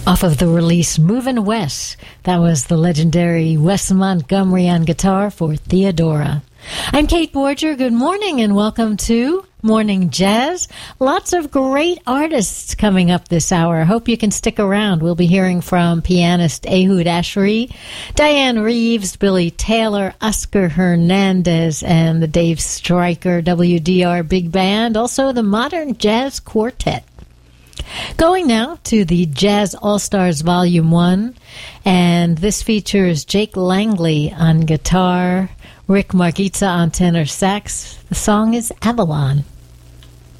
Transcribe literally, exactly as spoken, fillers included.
Off of the release Movin' West, that was the legendary Wes Montgomery on guitar for Theodora. I'm Kate Borger. Good morning and welcome to Morning Jazz. Lots of great artists coming up this hour. I hope you can stick around. We'll be hearing from pianist Ehud Ashry, Diane Reeves, Billy Taylor, Oscar Hernandez, and the Dave Stryker W D R Big Band, also the Modern Jazz Quartet. Going now to the Jazz All-Stars Volume one, and this features Jake Langley on guitar, Rick Margitza on tenor sax. The song is Avalon.